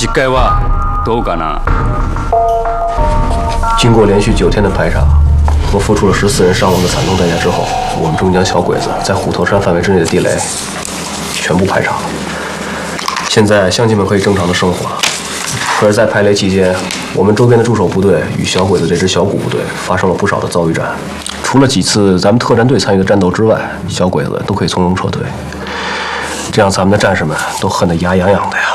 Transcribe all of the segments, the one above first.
次回はどうかな？ 经过连续9天的排查和付出了14人伤亡的惨痛代价之后，我们终将小鬼子在虎头山范围之内的地雷全部排查了。现在乡亲们可以正常的生活了。可是，在排雷期间，我们周边的驻守部队与小鬼子这支小股部队发生了不少的遭遇战。除了几次咱们特战队参与的战斗之外，小鬼子都可以从容撤退。这样，咱们的战士们都恨得牙痒痒的呀。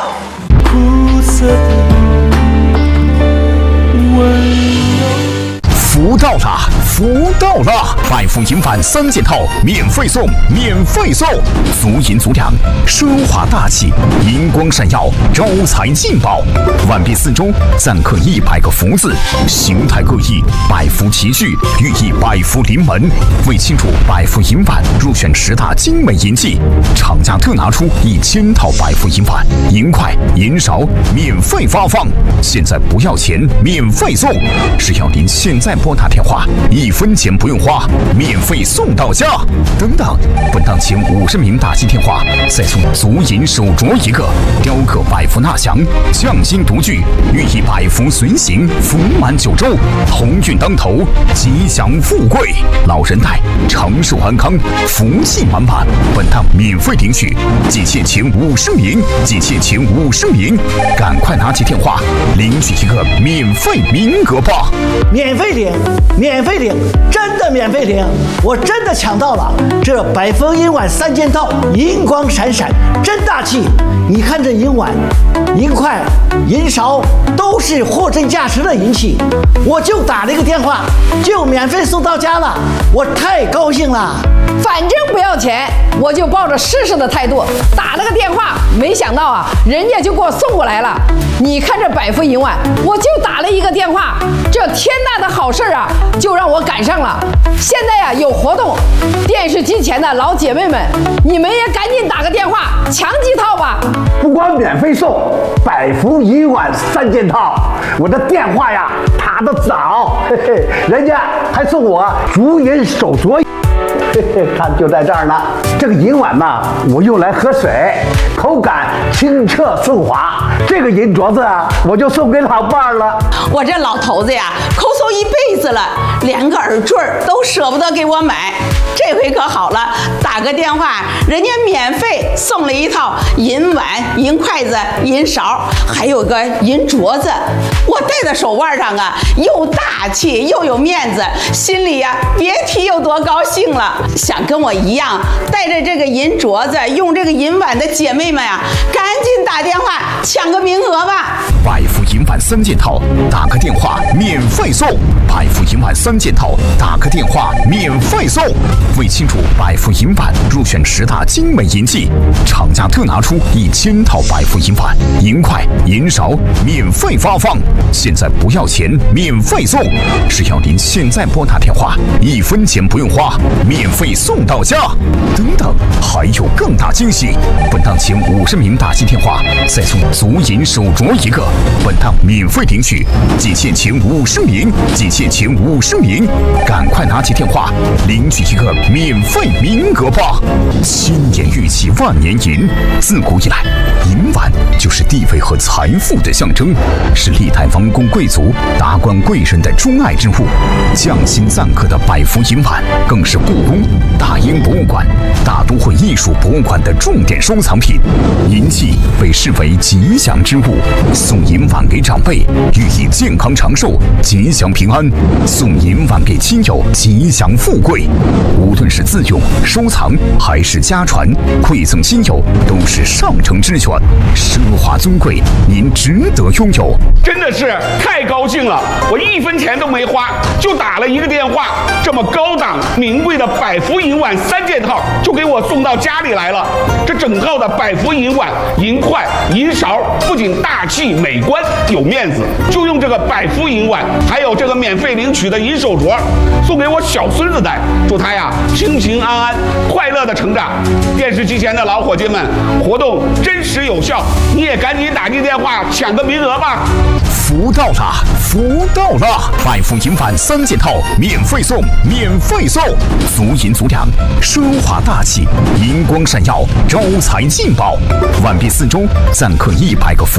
福到了，福到了！百富银晚3件套免费送，免费送！足银足两，奢华大气，银光闪耀，招财进宝。晚币4周，暂刻100个福字，形态各异，百福齐聚，寓意百福临门。为庆祝百富银晚入选10大精美银器，厂家特拿出1000套百富银晚，银块、银勺免费发放，现在不要钱，免费送！只要您现在拨打电话，1分钱不用花，免费送到家。等等，本档前50名打进电话，再送足银手镯1个，雕刻百福纳祥，匠心独具，寓意百福随行，福满9州，鸿运当头，吉祥富贵，老人带，长寿安康，福气满满。本档免费领取，仅限前50名，仅限前50名，赶快拿起电话领取1个免费名额吧！ 免费领，免费领，真的免费领！我真的抢到了这百福银晚3件套，银光闪闪，真大气！你看这银碗、银块、银勺都是货真价实的银器，我就打了一个电话，就免费送到家了，我太高兴了！ 反正不要钱，我就抱着试试的态度打了个电话，没想到啊，人家就给我送过来了。你看这百福银碗，我就打了一个电话，这天大的好事啊，就让我赶上了。现在呀有活动，电视机前的老姐妹们，你们也赶紧打个电话抢几套吧。 不光免费送百福银碗3件套，我的电话呀打得早，嘿嘿，人家还送我足银手镯。嘿嘿，看就在这儿呢。这个银碗呢，我用来喝水，口感清澈顺滑。这个银镯子啊，我就送给老伴儿了。 我这老头子呀，抠搜一辈子了，连个耳坠都舍不得给我买。这回可好了，打个电话，人家免费送了1套银碗、银筷子、银勺，还有个银镯子。我戴在手腕上啊，又大气又有面子，心里呀别提有多高兴了。想跟我一样带着这个银镯子、用这个银碗的姐妹们呀，赶紧打电话抢个名额吧！ 百福银碗3件套，打个电话免费送！百福银碗3件套，打个电话免费送！为庆祝百福银碗入选10大精美银器，厂家特拿出1000套百福银碗，银块、银勺免费发放，现在不要钱，免费送！只要您现在拨打电话，1分钱不用花，免费送到家。等等，还有更大惊喜！本档前50名打进电话，再送足银手镯1个。本档免费领取，仅限前50名，仅限前50名，赶快拿起电话领取1个免费名额吧！千年玉器万年银，自古以来，银碗就是地位和财富的象征，是历代王公贵族、达官贵人的钟爱之物。匠心暂刻的百福银碗，更是故宫、大英博物馆、大都会艺术博物馆的重点收藏品。银器被视为吉祥之物，送银碗给长辈，寓意健康长寿、吉祥平安；送银碗给亲友，吉祥富贵。无论是自用、收藏还是家传，馈赠亲友都是上乘之选，奢华尊贵，您值得拥有。 真的是太高兴了！我1分钱都没花，就打了一个电话，这么高档名贵的百福银碗3件套就给我送到家里来了。这整套的百福银碗、银筷、银勺，不仅大气美观有面子，就用这个百福银碗，还有这个免费领取的银手镯，送给我小孙子戴，祝他呀平平安安、快乐的成长。电视机前的老伙计们，活动真实有效，你也赶紧打进电话抢个名额吧！ 福到了，福到了！百福银碗3件套免费送，免费送！足银足两，奢华大气，银光闪耀，招财进宝。晚币4周，暂刻100个福。